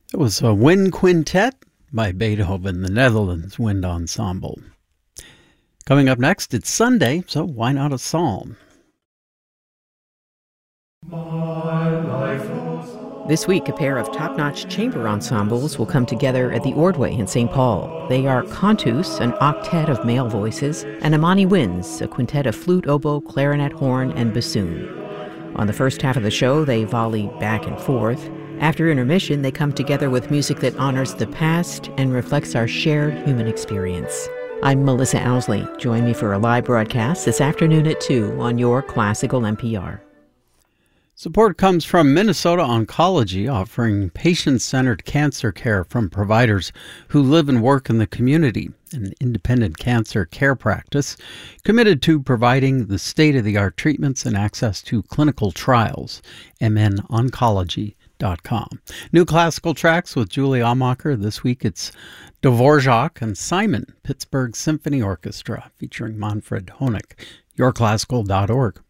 It was a wind quintet by Beethoven, the Netherlands Wind Ensemble. Coming up next, it's Sunday, so why not a psalm? This week, a pair of top-notch chamber ensembles will come together at the Ordway in St. Paul. They are Cantus, an octet of male voices, and Amani Winds, a quintet of flute, oboe, clarinet, horn, and bassoon. On the first half of the show, they volley back and forth. After intermission, they come together with music that honors the past and reflects our shared human experience. I'm Melissa Owsley. Join me for a live broadcast this afternoon at 2 on your Classical NPR. Support comes from Minnesota Oncology, offering patient-centered cancer care from providers who live and work in the community. An independent cancer care practice committed to providing the state-of-the-art treatments and access to clinical trials. MNOncology.com. New classical tracks with Julie Amacher. This week it's Dvorak and Simon, Pittsburgh Symphony Orchestra, featuring Manfred Honeck. yourclassical.org.